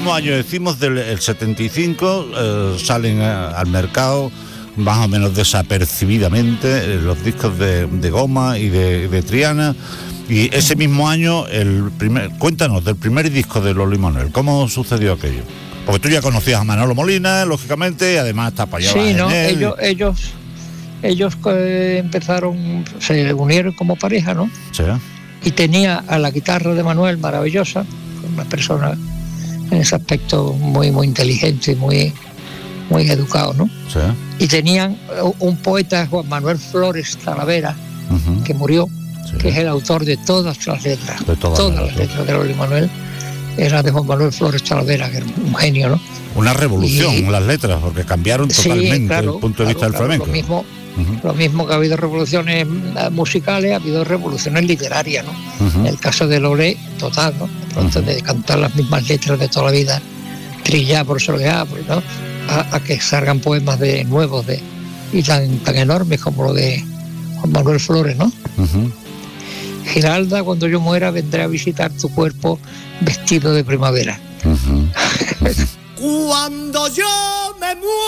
mismo año, decimos, del 75, salen al mercado más o menos desapercibidamente los discos de Goma y de Triana. Y ese mismo año, cuéntanos del primer disco de Lolo y Manuel. ¿Cómo sucedió aquello? Porque tú ya conocías a Manolo Molina, lógicamente, y además te apoyabas en él. Ellos empezaron, se unieron como pareja, ¿no? Sí. Y tenía a la guitarra de Manuel maravillosa, una persona en ese aspecto muy, muy inteligente, muy, muy educado, ¿no? Sí. Y tenían un poeta, Juan Manuel Flores Talavera, que murió, que es el autor de todas las letras. De todas las letras de Lolo y Manuel era de Juan Manuel Flores Talavera, que era un genio, ¿no? Una revolución en las letras, porque cambiaron totalmente el punto de vista del flamenco. Lo mismo que ha habido revoluciones musicales, ha habido revoluciones literarias, ¿no? En el caso de Lolé, total, ¿no? De pronto de cantar las mismas letras de toda la vida, trillar por solear, ¿no? A que salgan poemas nuevos y tan enormes como lo de Juan Manuel Flores, ¿no? Giralda, cuando yo muera, vendré a visitar tu cuerpo vestido de primavera. Cuando yo me muera,